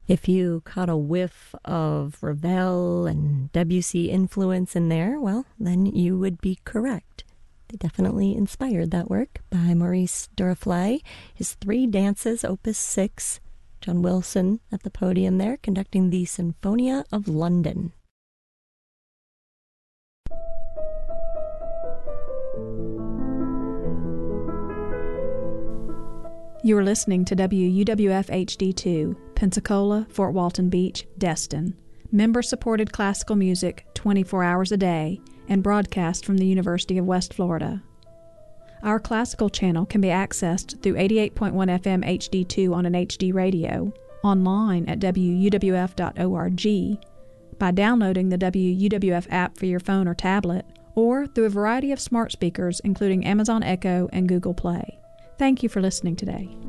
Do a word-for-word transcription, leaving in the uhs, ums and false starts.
If you caught a whiff of Ravel and Debussy influence in there, well, then you would be correct. They definitely inspired that work by Maurice Duruflé. His Three Dances, Opus six. John Wilson at the podium there, conducting the Sinfonia of London. You are listening to W U W F H D two, Pensacola, Fort Walton Beach, Destin. Member-supported classical music twenty-four hours a day and broadcast from the University of West Florida. Our classical channel can be accessed through eighty-eight point one F M H D two on an H D radio, online at W U W F dot org, by downloading the W U W F app for your phone or tablet, or through a variety of smart speakers including Amazon Echo and Google Play. Thank you for listening today.